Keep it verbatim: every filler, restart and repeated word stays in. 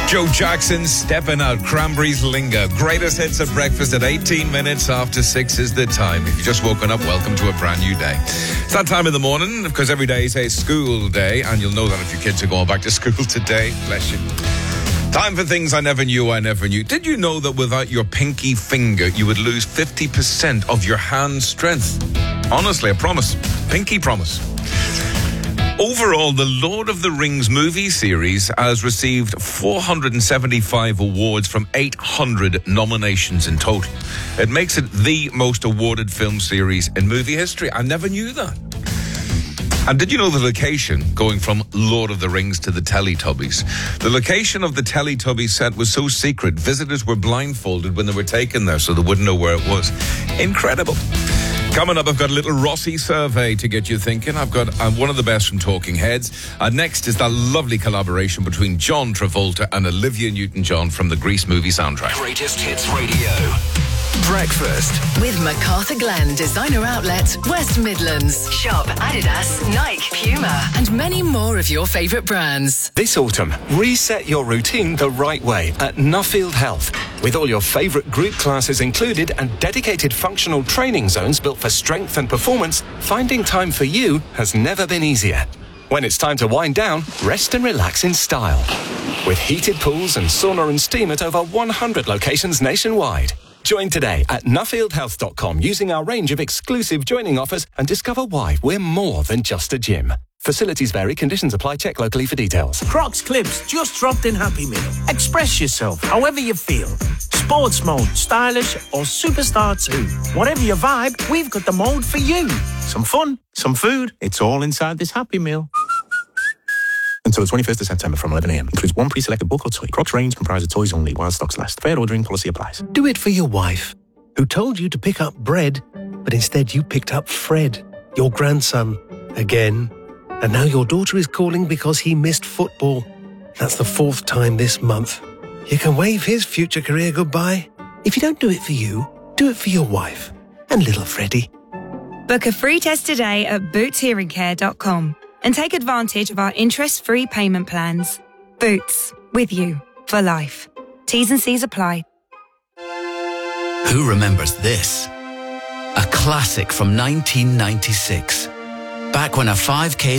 Joe Jackson, Stepping Out, Cranberries Linger. Greatest hits at breakfast at eighteen minutes after six is the time. If you've just woken up, welcome to a brand new day. It's that time in the morning, because every day is a school day, and you'll know that if your kids are going back to school today. Bless you. Time for things I never knew I never knew. Did you know that without your pinky finger, you would lose fifty percent of your hand strength? Honestly, I promise. Pinky promise. Overall, the Lord of the Rings movie series has received four hundred seventy-five awards from eight hundred nominations in total. It makes it the most awarded film series in movie history. I never knew that. And did you know the location going from Lord of the Rings to the Teletubbies? The location of the Teletubbies set was so secret, visitors were blindfolded when they were taken there so they wouldn't know where it was. Incredible. Coming up, I've got a little Rossi survey to get you thinking. I've got uh, one of the best from Talking Heads. Uh, next is that lovely collaboration between John Travolta and Olivia Newton-John from the Grease movie soundtrack. Greatest Hits Radio. Breakfast with MacArthur Glen Designer Outlet, West Midlands. Shop Adidas, Nike, Puma, and many more of your favourite brands. This autumn, reset your routine the right way at Nuffield Health. With all your favourite group classes included and dedicated functional training zones built for strength and performance, finding time for you has never been easier. When it's time to wind down, rest and relax in style. With heated pools and sauna and steam at over one hundred locations nationwide. Join today at nuffield health dot com using our range of exclusive joining offers and discover why we're more than just a gym. Facilities vary, conditions apply, check locally for details. Crocs Clips just dropped in Happy Meal. Express yourself however you feel. Sports mode, stylish or superstar too. Whatever your vibe, we've got the mode for you. Some fun, some food, it's all inside this Happy Meal. Until the twenty-first of September from eleven a m. Includes one pre-selected book or toy. Crocs range comprises toys only while stocks last. Fair ordering policy applies. Do it for your wife, who told you to pick up bread, but instead you picked up Fred, your grandson, again. And now your daughter is calling because he missed football. That's the fourth time this month. You can wave his future career goodbye. If you don't do it for you, do it for your wife and little Freddie. Book a free test today at boots hearing care dot com. And take advantage of our interest-free payment plans. Boots, with you, for life. T's and C's apply. Who remembers this? A classic from nineteen ninety-six. Back when a five K